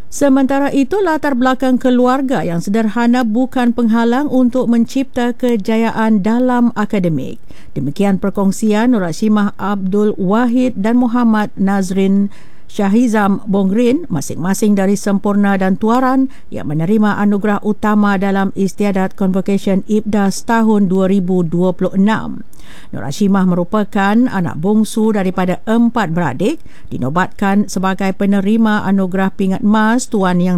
Sementara itu, latar belakang keluarga yang sederhana bukan penghalang untuk mencipta kejayaan dalam akademik. Demikian perkongsian Nur Hashimah Abdul Wahid dan Muhammad Nazrin Syahizam Bongrin, masing-masing dari Sempurna dan Tuaran, yang menerima anugerah utama dalam Istiadat Convocation IPDAS tahun 2026. Nur Hashimah merupakan anak bongsu daripada 4 beradik, dinobatkan sebagai penerima anugerah pingat emas Tuan Yang